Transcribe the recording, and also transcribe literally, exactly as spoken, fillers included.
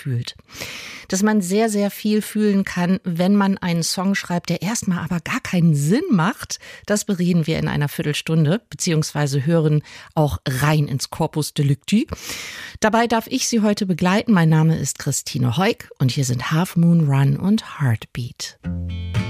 fühlt. Dass man sehr, sehr viel fühlen kann, wenn man einen Song schreibt, der erstmal aber gar keinen Sinn macht, das bereden wir in einer Viertelstunde, beziehungsweise hören auch rein ins Corpus Delicti. Dabei darf ich Sie heute begleiten. Mein Name ist Christine Heuk und hier sind Half Moon Run und Heartbeat.